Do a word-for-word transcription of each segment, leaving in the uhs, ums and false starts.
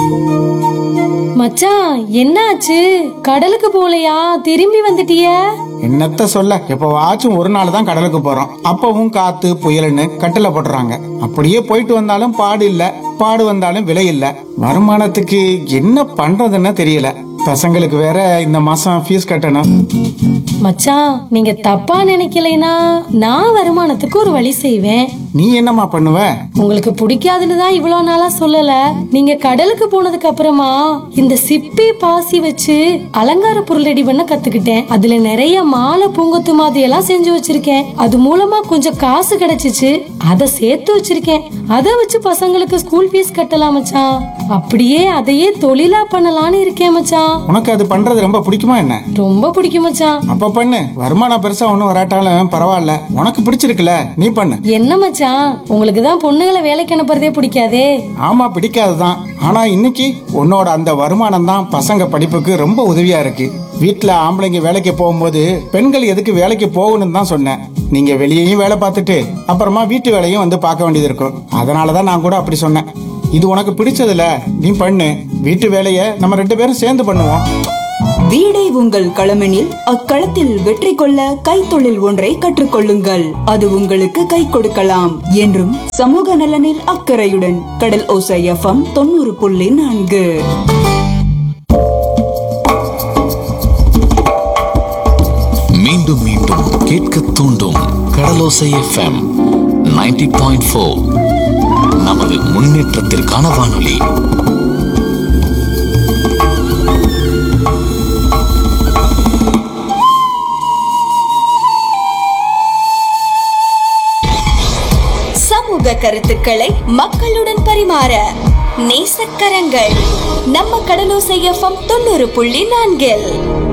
மச்சான், என்னாச்சு? கடலுக்கு போலையா? திரும்பி வந்துட்டிய? என்னத்த சொல்ல, எப்பவாச்சும் ஒரு நாள் தான் கடலுக்கு போறோம். அப்பவும் காத்து புயல்னு கட்டளை போடுறாங்க. அப்படியே போயிட்டு வந்தாலும் பாடு இல்ல, பாடு வந்தாலும் விலை இல்ல. வருமானத்துக்கு என்ன பண்றதுன்னு தெரியல. பசங்களுக்கு வேற இந்த மாசம் ஃபீஸ் கட்டணும். மச்சான், நீங்க தப்பா நினைக்கலைனா நான் வருமானத்துக்கு ஒரு வழி செய்வேன். நீ என்னமா பண்ணுவ? உங்களுக்கு பிடிக்காதுன்னு தான் இவ்வளவு நாளா சொல்லல. நீங்க கடலுக்கு போனதுக்கு அப்புறமா இந்த சிப்பி பாசி வச்சு அலங்கார பொருள் ரெடி பண்ண கத்துக்கிட்டேன். அதுல நிறைய மாலை பூங்கொத்து மாதிரி எல்லாம் செஞ்சு வச்சிருக்கேன். அது மூலமா கொஞ்சம் காசு கிடைச்சிச்சு, அதை சேர்த்து வச்சிருக்கேன். அதை வச்சு பசங்களுக்கு ஸ்கூல் ஃபீஸ் கட்டலாம் மச்சான். அப்படியே அதையே தொழிலா பண்ணலாம்னு இருக்கேன் மச்சான். உனக்கு அது பண்றது ரொம்ப பிடிக்குமா என்ன? ரொம்ப பிடிக்கும் மச்சான். அப்ப பண்ணு. வருமானம் பெருசா ஒண்ணும் வராட்டாலும் பரவாயில்ல, உனக்கு பிடிச்சிருக்குல, நீ பண்ணு. என்ன மச்சான், உங்களுக்கு தான் பொண்ணுகளை வேலைக்கு அனுப்புறதே பிடிக்காதே? ஆமா, பிடிக்காதுதான். ஆனா இன்னைக்கு உன்னோட அந்த வருமானம் தான் பசங்க படிப்புக்கு ரொம்ப உதவியா இருக்கு. வீட்டுல ஆம்பளைங்க வேலைக்கு போகும்போது பெண்கள் எதுக்கு வேலைக்கு போகணும்னு தான் சொன்னேன். நீங்க வெளியேயும் வேலை பார்த்துட்டு அப்புறமா வீட்டு வேலையும் வந்து பார்க்க வேண்டியது இருக்கும். அதனாலதான் நான் கூட அப்படி சொன்னேன். இது உனக்கு பிடிச்சதுல, நீ பண்ணு. வீட்டு வேலைய நம்ம ரெண்டு பேரும் சேர்ந்து பண்ணுவோம். வீடே உங்கள் களமெனில் அக்களத்தில் வெற்றி கொள்ள கைத்தொழில் ஒன்றை கற்றுக்கொள்ளுங்கள். அது உங்களுக்கு கை கொடுக்கலாம். என்றும் சமூக நலனில் அக்கறையுடன் கடல் ஓசை எஃப்எம் தொண்ணூறு புள்ளி நான்கு. மீண்டும் மீண்டும் கேட்க தூண்டும் கடலோசை எஃப்எம் நைன்டி பாயிண்ட் ஃபோர். நமது முன்னேற்றத்திற்கான வானொலி. சமூக கருத்துக்களை மக்களுடன் பரிமாற நேசக்கரங்கள் நம்ம கடலோசை எஃப்எம் தொண்ணூறு புள்ளி நான்கில்.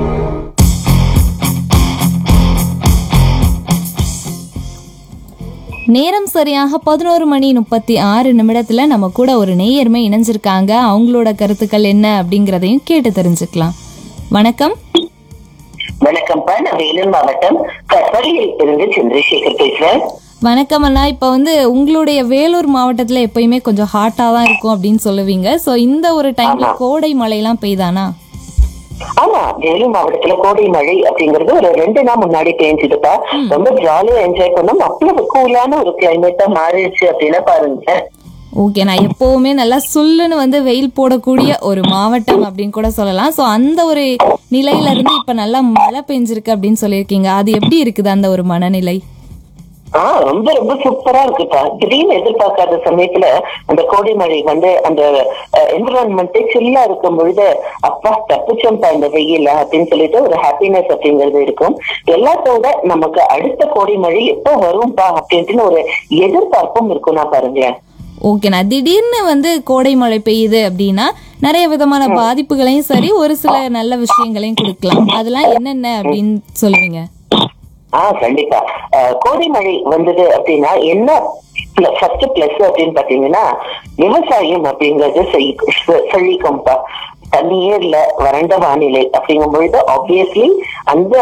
நேரம் சரியாக பதினோரு மணி முப்பத்தி ஆறு நிமிடத்துல நம்ம கூட ஒரு நேயர்மை இணைஞ்சிருக்காங்க. அவங்களோட கருத்துக்கள் என்ன அப்படிங்கறதையும் கேட்டு தெரிஞ்சுக்கலாம். வணக்கம். வணக்கம்ப்பா, நான் வேலூர் மாவட்டம் கற்பரையில் இருந்து சந்திரசேகர் பேசுறேன். வணக்கம் அண்ணா. இப்போ வந்து உங்களுடைய வேலூர் மாவட்டத்துல எப்பயுமே கொஞ்சம் ஹாட்டா தான் இருக்கும் அப்படின்னு சொல்லுவீங்க. ஸோ இந்த ஒரு டைம்ல கோடை மழையெல்லாம் பெய்தானா? ஆமா, வேலூர் மாவட்டத்துல கோடை மழை அப்படிங்கறது ஒரு ரெண்டு நாள் முன்னாடி பெஞ்சுதுப்பா. ரொம்ப ஜாலியா என்ஜாய் பண்ணோம். அவ்வளவு கூலான ஒரு கிளைமேட்டா மாறிடுச்சு அப்படின்னா பாருங்க. ஓகே, நான் எப்பவுமே நல்லா சுல்லுன்னு வந்து வெயில் போடக்கூடிய ஒரு மாவட்டம் அப்படின்னு கூட சொல்லலாம். ஸோ அந்த ஒரு நிலையில இருந்து இப்ப நல்லா மழை பெஞ்சிருக்கு அப்படின்னு சொல்லியிருக்கீங்க. அது எப்படி இருக்குது அந்த ஒரு மனநிலை? ஆஹ் ரொம்ப ரொம்ப சூப்பரா இருக்குப்பா. திடீர்னு எதிர்பார்க்காத சமயத்துல அந்த கோடை மழை வந்து அந்த என்விரான்மெண்ட் சில்லா இருக்கும் பொழுது அப்பா தப்பிச்சோம்பா இந்த வெயில அப்படின்னு சொல்லிட்டு ஒரு ஹாப்பினஸ் அப்படிங்கிறது இருக்கும். எல்லாத்தோட நமக்கு அடுத்த கோடை மழை எப்போ வரும்பா அப்படின்ட்டு ஒரு எதிர்பார்ப்பும் இருக்கும். நான் பாருங்களேன். ஓகேண்ணா, திடீர்னு வந்து கோடை மழை பெய்யுது அப்படின்னா நிறைய விதமான பாதிப்புகளையும் சரி, ஒரு சில நல்ல விஷயங்களையும் கொடுக்கலாம். அதெல்லாம் என்னென்ன அப்படின்னு சொல்லுவீங்க? ஆஹ் கண்டிப்பா. கோடை மழை வந்தது அப்படின்னா என்ன ஃபர்ஸ்ட் பிளஸ் அப்படின்னு பாத்தீங்கன்னா, விவசாயம் அப்படிங்கறது செழிக்கும்பா. தண்ணியே இல்ல, வறண்ட வானிலை அப்படிங்கும் பொழுது ஆப்வியஸ்லி அந்த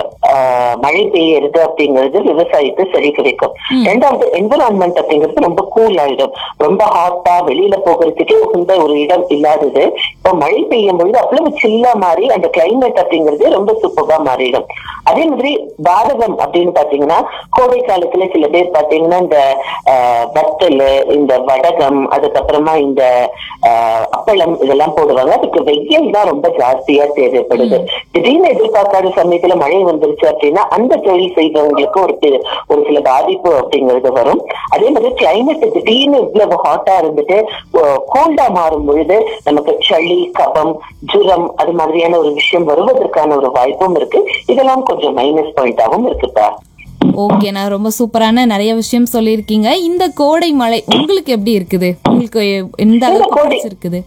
மழை பெய்யறது அப்படிங்கிறது விவசாயத்தை செழிக்க வைக்கும். ரெண்டாவது, என்விரான்மெண்ட் அப்படிங்கிறது ரொம்ப கூல் ஆயிடும். ரொம்ப ஹாட்டா வெளியில போகிறதுக்கே உகந்த ஒரு இடம் இல்லாதது இப்போ மழை பெய்யும் பொழுது அவ்வளவு சில்லா மாறி அந்த கிளைமேட் அப்படிங்கிறது ரொம்ப சூப்பரா மாறிடும். அதே மாதிரி பாரதம் அப்படின்னு பாத்தீங்கன்னா, கோடை காலத்துல சில பேர் பாத்தீங்கன்னா இந்த ஆஹ் வத்தல், இந்த வடகம், அதுக்கப்புறமா இந்த ஆஹ் அப்பளம் இதெல்லாம் போடுவாங்க. அதுக்கு வெயில் தான் ரொம்ப ஜாஸ்தியா தேவைப்படுது. திடீர்னு எதிர்பார்க்காத சமயத்துல மழை வந்துருச்சு அப்படின்னா அந்த தொழில் செய்பவங்களுக்கு ஒரு ஒரு சில பாதிப்பு அப்படிங்கிறது வரும். அதே மாதிரி கிளைமேட் திடீர்னு இவ்வளவு ஹாட்டா இருந்துட்டு கோல்டா மாறும் பொழுது நமக்கு சளி, கபம், ஜுரம் அது மாதிரியான ஒரு விஷயம் வருவதற்கான ஒரு வாய்ப்பும் இருக்கு. இதெல்லாம் கொஞ்சம் மைனஸ் பாயிண்டாவும் இருக்குப்பா. ஓகே, நான் ரொம்ப சூப்பரான நிறைய விஷயம் சொல்லியிருக்கீங்க. இந்த கோடை மழை உங்களுக்கு எப்படி இருக்குது? உங்களுக்கு எந்த அளவுக்கு இருக்குது?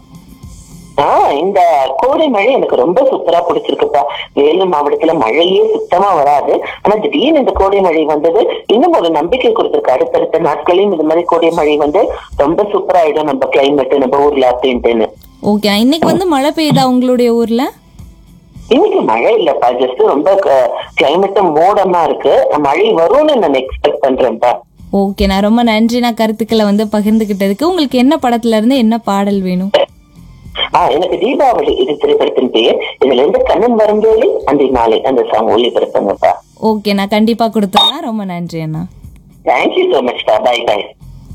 ஆஹ் இந்த கோடை மழை எனக்கு ரொம்ப சூப்பரா பிடிச்சிருக்குப்பா. வேலூர் மாவட்டத்துல மழையே சுத்தமா வராது. ஆனா திடீர்னு இந்த கோடை மழை வந்தது இன்னும் ஒரு நம்பிக்கை கொடுத்திருக்கு. அடுத்தடுத்த நாட்களையும் இந்த மாதிரி கோடை மழை வந்து ரொம்ப சூப்பரா ஆயிடும் நம்ம கிளைமேட் நம்ம ஊர்ல அப்படின்ட்டு. ஓகே, இன்னைக்கு வந்து மழை பெய்யுதா உங்களுடைய ஊர்ல? இன்னைக்கு மழை இல்லப்பா, ஜஸ்ட் ரொம்ப கிளைமேட்டும் மோடமா இருக்கு. மழை வரும்னு நான் எக்ஸ்பெக்ட் பண்றேன்ப்பா. ஓகே, நான் ரொம்ப நன்றி நான் கருத்துக்களை வந்து பகிர்ந்துகிட்டதுக்கு. உங்களுக்கு என்ன படத்துல இருந்து என்ன பாடல் வேணும்? ஆஹ் எனக்கு தீபாவளி இது திரைப்படத்தின் பெயர். இதுல இருந்து கண்ணன் வரும்போது அந்த நாளை அந்த சாங் ஒளிபரப்புங்கப்பா. ஓகே, நான் கண்டிப்பா கொடுத்துறேன். ரொம்ப நன்றி அண்ணா. தேங்க்யூ சோ மச் பா. By by.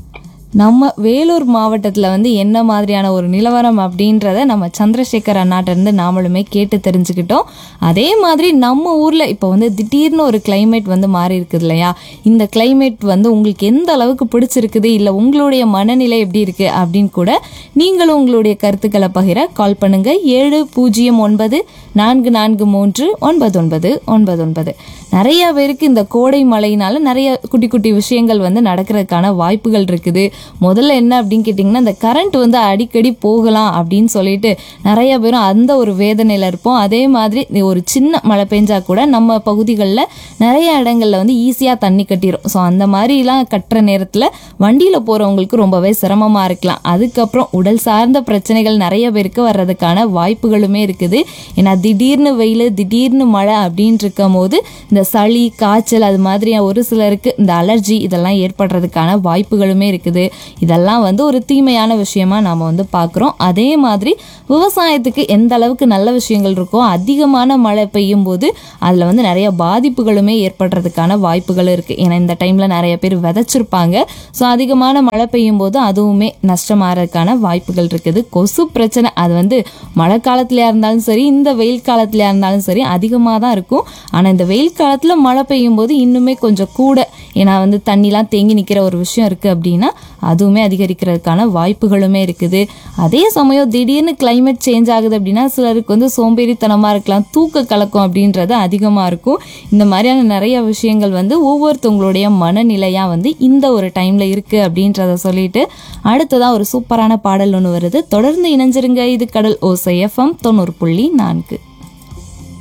நம்ம வேலூர் மாவட்டத்தில் வந்து என்ன மாதிரியான ஒரு நிலவரம் அப்படின்றத நம்ம சந்திரசேகர் அண்ணாட்டிருந்து நாமளுமே கேட்டு தெரிஞ்சுக்கிட்டோம். அதே மாதிரி நம்ம ஊரில் இப்போ வந்து திடீர்னு ஒரு கிளைமேட் வந்து மாறி இருக்குது இல்லையா? இந்த கிளைமேட் வந்து உங்களுக்கு எந்த அளவுக்கு பிடிச்சிருக்குது, இல்லை உங்களுடைய மனநிலை எப்படி இருக்குது அப்படின்னு கூட நீங்களும் உங்களுடைய கருத்துக்களை பகிர கால் பண்ணுங்க. ஏழு பூஜ்ஜியம் ஒன்பது நான்கு நான்கு மூன்று ஒன்பது ஒன்பது ஒன்பது ஒன்பது. நிறைய பேருக்கு இந்த கோடை மழையினால நிறைய குட்டி குட்டி விஷயங்கள் வந்து நடக்கிறதுக்கான வாய்ப்புகள் இருக்குது. முதல்ல என்ன அப்படின்னு கேட்டிங்கன்னா, இந்த கரண்ட் வந்து அடிக்கடி போகலாம் அப்படின்னு சொல்லிட்டு நிறைய பேரும் அந்த ஒரு வேதனையில் இருப்போம். அதே மாதிரி ஒரு சின்ன மழை பெஞ்சா கூட நம்ம பகுதிகளில் நிறைய இடங்கள்ல வந்து ஈஸியாக தண்ணி கட்டிடும். ஸோ அந்த மாதிரிலாம் கட்டுற நேரத்தில் வண்டியில் போகிறவங்களுக்கு ரொம்பவே சிரமமாக இருக்கலாம். அதுக்கப்புறம் உடல் சார்ந்த பிரச்சனைகள் நிறைய பேருக்கு வர்றதுக்கான வாய்ப்புகளுமே இருக்குது. ஏன்னா திடீர்னு வெயில் திடீர்னு மழை அப்படின்னு இருக்கும் போது இந்த சளி காய்ச்சல் அது மாதிரி ஒரு சிலருக்கு இந்த அலர்ஜி இதெல்லாம் ஏற்படுறதுக்கான வாய்ப்புகளுமே இருக்குது. இதெல்லாம் வந்து ஒரு தீமையான விஷயமா நாம வந்து பார்க்குறோம். அதே மாதிரி விவசாயத்துக்கு எந்த அளவுக்கு நல்ல விஷயங்கள் இருக்கோ, அதிகமான மழை பெய்யும் போது அதில் வந்து நிறைய பாதிப்புகளுமே ஏற்படுறதுக்கான வாய்ப்புகள் இருக்குது. ஏன்னா இந்த டைமில் நிறைய பேர் விதைச்சிருப்பாங்க. ஸோ அதிகமான மழை பெய்யும் போது அதுவுமே நஷ்டமாகறதுக்கான வாய்ப்புகள் இருக்குது. கொசு பிரச்சனை அது வந்து மழை காலத்துலையா இருந்தாலும் சரி, இந்த வெயில் காலத்துலையா இருந்தாலும் சரி அதிகமாக தான் இருக்கும். ஆனால் இந்த வெயில் காலத்தில் மழை பெய்யும் போது இன்னுமே கொஞ்சம் கூட, ஏன்னா வந்து தண்ணிலாம் தேங்கி நிற்கிற ஒரு விஷயம் இருக்குது அப்படின்னா அதுவுமே அதிகரிக்கிறதுக்கான வாய்ப்புகளுமே இருக்குது. அதே சமயம் திடீர்னு கிளைமேட் சேஞ்ச் ஆகுது அப்படின்னா சிலருக்கு வந்து சோம்பேறித்தனமாக இருக்கலாம், தூக்க கலக்கம் அப்படின்றது அதிகமாக இருக்கும். இந்த மாதிரியான நிறைய விஷயங்கள் வந்து ஒவ்வொருத்தவங்களுடைய மனநிலையாக வந்து இந்த ஒரு டைமில் இருக்குது அப்படின்றத சொல்லிட்டு அடுத்ததாக ஒரு சூப்பரான பாடல் ஒன்று வருது. தொடர்ந்து இணைஞ்சிருங்க. இது கடல் ஓசை எஃப்எம் தொண்ணூறு புள்ளி நான்கு.